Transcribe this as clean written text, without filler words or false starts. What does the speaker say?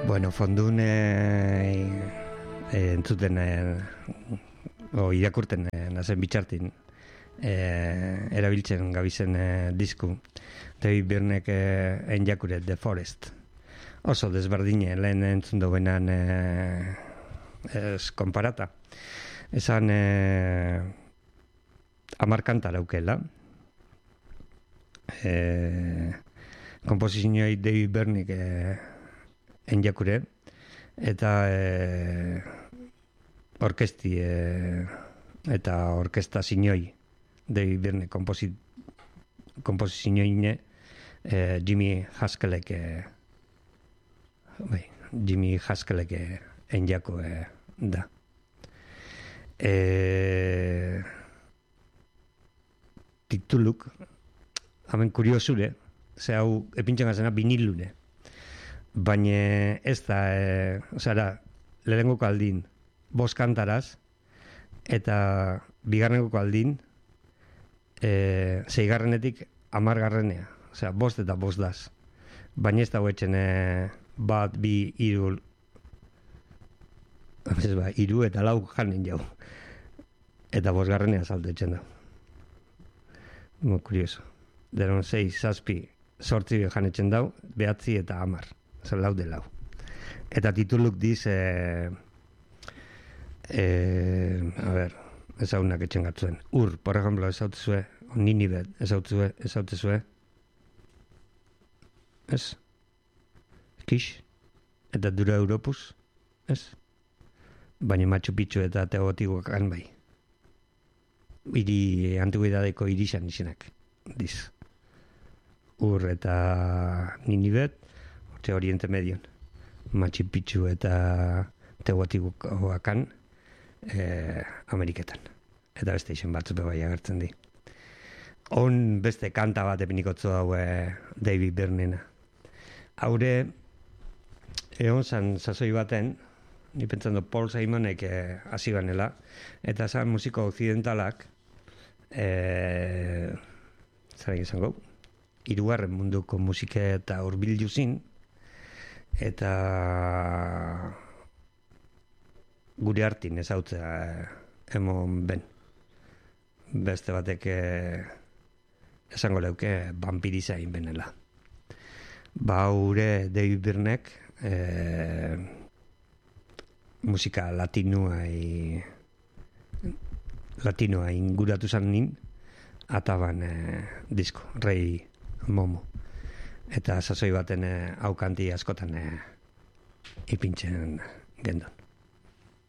Bueno, fondun entzuten irakurten nazen bitxartin erabiltzen gabizen disku David Byrnek enjakure The Forest. Oso desberdine lehen entzun duenan konparata. Esan 10 kanta daukela. Komposizioei David Byrnek enjakure eta orkesti eta orkesta sinoi David Byrne komposizioine Jimmy Haskellek enjako da. Tituluk hemen kuriosure, ze hau epintzen gazena vinilune. Baina ez da, lehenengoko aldin 5 kantaraz, eta bigarrengoko aldin 6. 10. Osea, 5 eta 5 daz. Baina ez da huetzen 1, 2, 3, 3 eta 4 janen jau. Eta 5. saltetzen da. Muy curioso. Deron 6, 7, 8 janetzen dau, 9 eta 10. Zer laude lau. Eta tituluk diz ezaunak etxen gatzuen. Ur, por ejemplo, ezautzue, Ninibet, ezautzue. Ez? Kix? Eta Dura Europus? Ez? Baina Machu Picchu eta Teotihuacan kan bai. Antiguidadeko irixan izenak. Diz. Ur eta Ninibet, Oriente Medion, Machu Picchu eta Teotihuacan Ameriketan. Eta beste izen batzupe bai agertzen di. On beste kanta bat epinikotzu hau David Byrnena. Haure, egon zan sasoi baten, ni pentsando Paul Simonek hasi banela, eta zan musiko occidentalak, zaren izango, 3. munduko musike eta urbildu zin, eta gure hartin ezautzea emon ben. Beste batek esango leuke vampirizain benela. Haure David Byrnek musika latinoa inguratu zan nin, ataban disko, Rei Momo. Eta sasoi baten haukanti askotan ipintzen gendon.